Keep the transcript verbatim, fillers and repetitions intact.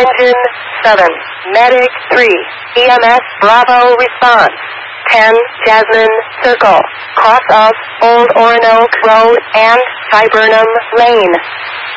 Engine seven, Medic three, E M S Bravo response. ten, Jasmine Circle, cross of Old Orinoco Road and Viburnum Lane.